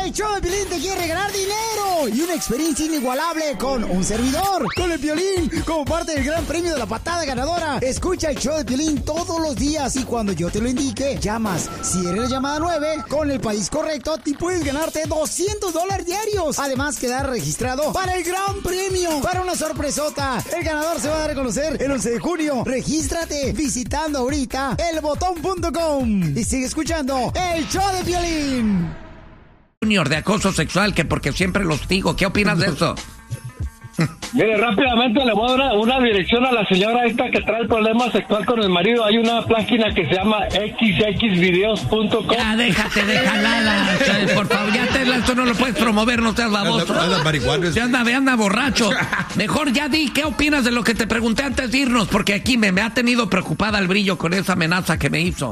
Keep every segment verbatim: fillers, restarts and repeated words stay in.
El show de Piolín te quiere ganar dinero y una experiencia inigualable con un servidor, con el Piolín, como parte del gran premio de la patada ganadora. Escucha el show de Piolín todos los días y cuando yo te lo indique, llamas. Si eres la llamada nueve, con el país correcto, te puedes ganarte doscientos dólares diarios. Además, quedar registrado para el gran premio, para una sorpresota. El ganador se va a dar a conocer el once de junio. Regístrate visitando ahorita el botón punto com y sigue escuchando el show de Piolín. Junior, de acoso sexual, que porque siempre los digo. ¿Qué opinas de eso? Mire, rápidamente le voy a dar una, una dirección a la señora esta que trae el problema sexual con el marido. Hay una página que se llama equis equis videos punto com. Ya, déjate de jalada. O sea, por favor, ya te, esto no lo puedes promover, no seas baboso. Anda, anda marihuana. Ya anda, anda borracho. Mejor ya di, ¿qué opinas de lo que te pregunté antes de irnos? Porque aquí me, me ha tenido preocupada el Brillo con esa amenaza que me hizo.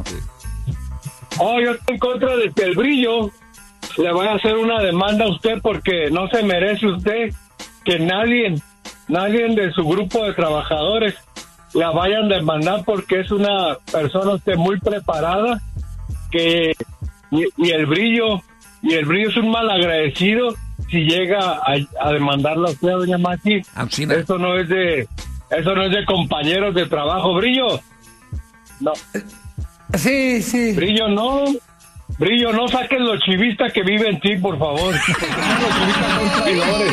Oh, yo estoy en contra de que el Brillo le vaya a hacer una demanda a usted porque no se merece usted que nadie, nadie de su grupo de trabajadores la vayan a demandar porque es una persona usted muy preparada que y, y el Brillo y el Brillo es un malagradecido si llega a, a demandarla a usted, doña Mati. Eso no es de eso no es de compañeros de trabajo. Brillo, no. Sí, sí. Brillo, no. Brillo, no saques los chivistas que viven en ti, por favor. Los chivistas son traidores.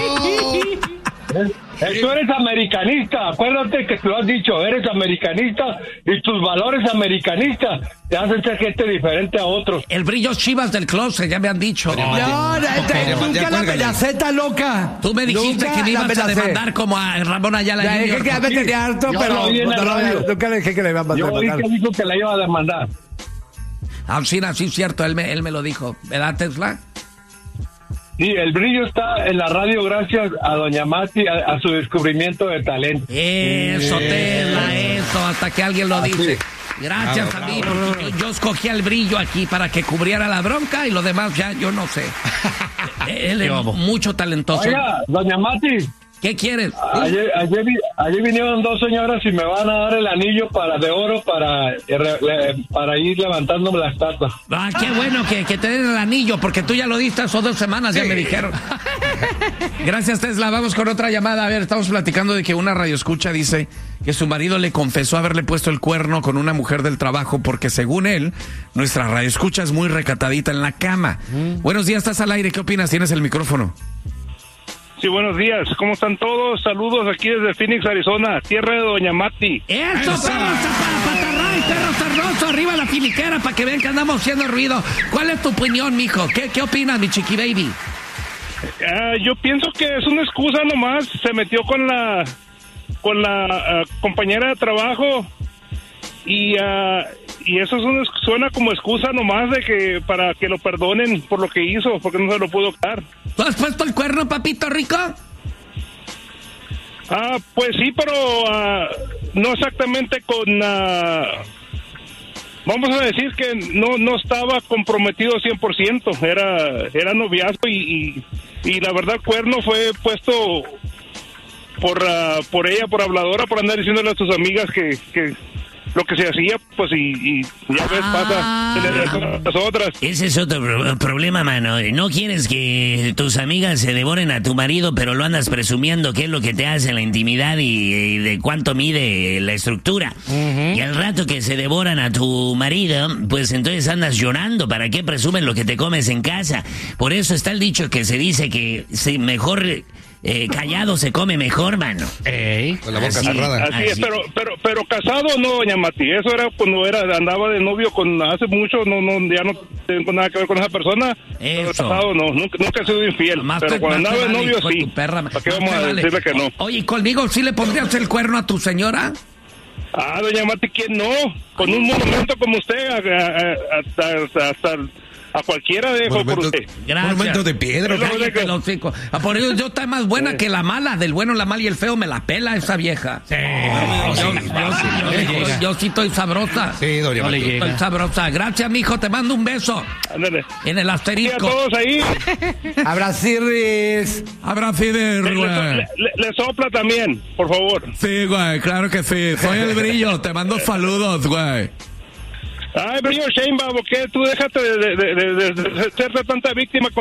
¿Eh? Tú eres americanista, acuérdate que te lo has dicho, eres americanista y tus valores americanistas te hacen ser gente diferente a otros. El Brillo Chivas del closet, ya me han dicho. No, no, no, nunca la amenaceta, loca. Tú me dijiste Nunca que me ibas a demandar como a Ramón Ayala. Ya dije que ya me tenía harto, pero nunca le dije que le iba a mandar. Yo dije que dijo que la iba a demandar. Ah, sí, sí, es cierto, él me, él me lo dijo. ¿Verdad, Tesla? Sí, el Brillo está en la radio gracias a doña Mati, a, a su descubrimiento de talento. Eso, Tesla, eso, hasta que alguien lo dice. Gracias bravo, a mí, bravo. porque yo, yo escogí al Brillo aquí para que cubriera la bronca y lo demás ya yo no sé. Él es mucho talentoso. Oiga, doña Mati. ¿Qué quieres? Ayer, ayer, ayer vinieron dos señoras y me van a dar el anillo para de oro para, para ir levantándome la estatua. Ah, qué bueno que, que te den el anillo, porque tú ya lo diste hace dos semanas, sí. Ya me dijeron. Gracias, Tesla. Vamos con otra llamada. A ver, estamos platicando de que una radioescucha dice que su marido le confesó haberle puesto el cuerno con una mujer del trabajo porque, según él, nuestra radioescucha es muy recatadita en la cama. Mm. Buenos días, estás al aire. ¿Qué opinas? Tienes el micrófono. Sí, buenos días. ¿Cómo están todos? Saludos aquí desde Phoenix, Arizona, tierra de doña Mati. ¡Eso, perro patarray, perro cerroso! ¡Arriba la filiquera para que vean que andamos haciendo ruido! ¿Cuál es tu opinión, mijo? ¿Qué, qué opinas, mi chiqui baby? Uh, yo pienso que es una excusa nomás. Se metió con la con la uh, compañera de trabajo y uh, y eso es una, suena como excusa nomás de que para que lo perdonen por lo que hizo, porque no se lo pudo dar. ¿Tú has puesto el cuerno, papito rico? Ah, pues sí, pero uh, no exactamente con... Uh, vamos a decir que no no estaba comprometido cien por ciento. Era, era noviazgo y, y, y la verdad el cuerno fue puesto por, uh, por ella, por habladora, por andar diciéndole a sus amigas que... que lo que se hacía, pues, y, y ya ves, ah, pasa las otras. Ese es otro pro- problema, mano. No quieres que tus amigas se devoren a tu marido, pero lo andas presumiendo qué es lo que te hace en la intimidad y, y de cuánto mide la estructura. Uh-huh. Y al rato que se devoran a tu marido, pues entonces andas llorando. ¿Para qué presumen lo que te comes en casa? Por eso está el dicho que se dice que sí, mejor... Eh, callado se come mejor, mano. Ey, con la boca así, cerrada. Así es, pero, pero, pero casado no, doña Mati. Eso era cuando era andaba de novio con hace mucho, no, no, ya no tengo nada que ver con esa persona. Eso. Pero casado no, nunca, nunca he sido infiel. Más pero te, cuando andaba de novio sí. Perra, ¿para qué vamos a vale. decirle que no? Oye, ¿conmigo sí le pondrías el cuerno a tu señora? Ah, doña Mati, ¿quién no? Con un monumento como usted, hasta, hasta, hasta a cualquiera dejo por usted. Gracias. Un momento de piedra. Cállate, los hocico. Ah, por eso yo está más buena sí. que la mala, del bueno, la mala y el feo, me la pela esa vieja. Sí. Yo, yo, yo, yo, yo, yo sí estoy sabrosa. Sí, doña Mati. Estoy sabrosa. Gracias, mijo, te mando un beso. Ándale. En el asterisco. Sí, a todos ahí. Abraciris. Abraciris, güey. Le, le, le sopla también, por favor. Sí, güey, claro que sí. Soy el Brillo, te mando saludos, güey. Ay, Brillo Sheinbaum, ¿qué? Tú déjate de, de, de, de, de ser tanta víctima con